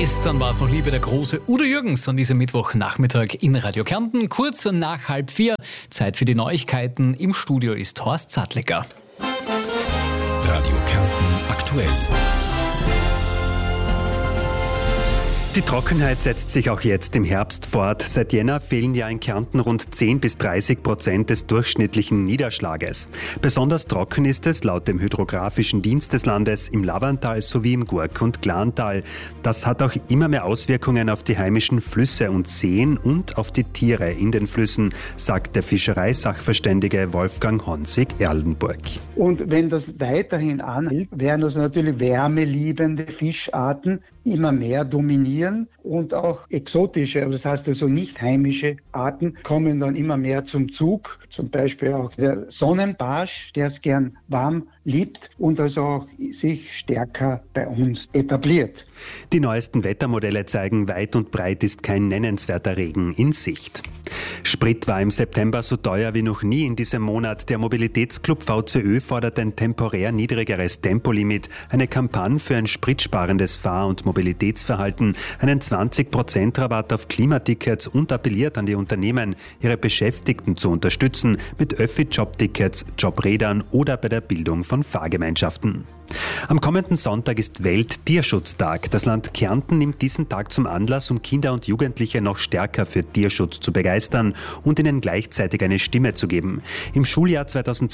Gestern war es noch Liebe der große Udo Jürgens an diesem Mittwochnachmittag in Radio Kärnten. Kurz nach 3:30, Zeit für die Neuigkeiten. Im Studio ist Horst Zadlecker. Radio Kärnten aktuell. Die Trockenheit setzt sich auch jetzt im Herbst fort. Seit Jänner fehlen ja in Kärnten rund 10-30% des durchschnittlichen Niederschlages. Besonders trocken ist es laut dem Hydrographischen Dienst des Landes im Lavantal sowie im Gurk- und Glantal. Das hat auch immer mehr Auswirkungen auf die heimischen Flüsse und Seen und auf die Tiere in den Flüssen, sagt der Fischereisachverständige Wolfgang Honsig-Erlenburg. Und wenn das weiterhin anhält, werden also natürlich wärmeliebende Fischarten immer mehr dominieren und auch exotische, das heißt also nicht heimische Arten kommen dann immer mehr zum Zug. Zum Beispiel auch der Sonnenbarsch, der es gern warm liebt und also auch sich stärker bei uns etabliert. Die neuesten Wettermodelle zeigen, weit und breit ist kein nennenswerter Regen in Sicht. Sprit war im September so teuer wie noch nie in diesem Monat. Der Mobilitätsclub VCÖ fordert ein temporär niedrigeres Tempolimit, eine Kampagne für ein spritsparendes Fahr- und Mobilitätsverhalten, einen 20% Rabatt auf Klimatickets und appelliert an die Unternehmen, ihre Beschäftigten zu unterstützen mit Öffi-Jobtickets, Jobrädern oder bei der Bildung von Fahrgemeinschaften. Am kommenden Sonntag ist Welt-Tierschutztag. Das Land Kärnten nimmt diesen Tag zum Anlass, um Kinder und Jugendliche noch stärker für Tierschutz zu begeistern und ihnen gleichzeitig eine Stimme zu geben. Im Schuljahr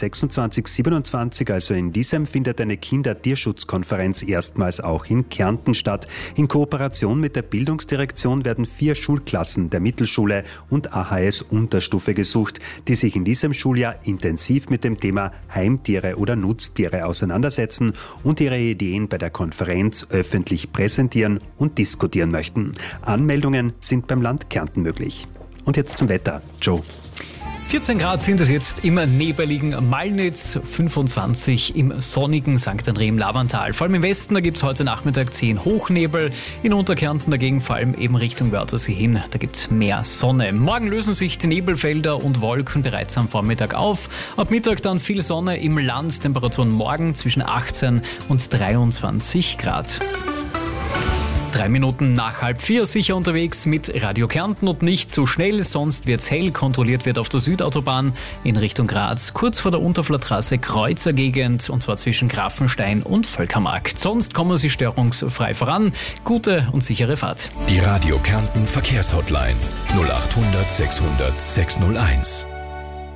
2026/27, also in diesem, findet eine Kinder-Tierschutzkonferenz erstmals auch in Kärnten statt. In Kooperation mit der Bildungsdirektion werden 4 Schulklassen der Mittelschule und AHS Unterstufe gesucht, die sich in diesem Schuljahr intensiv mit dem Thema Heimtiere oder Nutztiere auseinandersetzen und ihre Ideen bei der Konferenz öffentlich präsentieren und diskutieren möchten. Anmeldungen sind beim Land Kärnten möglich. Und jetzt zum Wetter. Joe. 14 Grad sind es jetzt im nebeligen Malnitz, 25 im sonnigen St. André im Lavantal. Vor allem im Westen, da gibt es heute Nachmittag 10 Hochnebel. In Unterkärnten dagegen vor allem eben Richtung Wörthersee hin, da gibt es mehr Sonne. Morgen lösen sich die Nebelfelder und Wolken bereits am Vormittag auf. Ab Mittag dann viel Sonne im Land, Temperaturen morgen zwischen 18 und 23 Grad. 3 Minuten nach 3:30 sicher unterwegs mit Radio Kärnten und nicht zu schnell, sonst wird's hell. Kontrolliert wird auf der Südautobahn in Richtung Graz, kurz vor der Unterflatrasse Kreuzergegend, und zwar zwischen Grafenstein und Völkermarkt. Sonst kommen Sie störungsfrei voran. Gute und sichere Fahrt. Die Radio Kärnten Verkehrshotline 0800 600 601.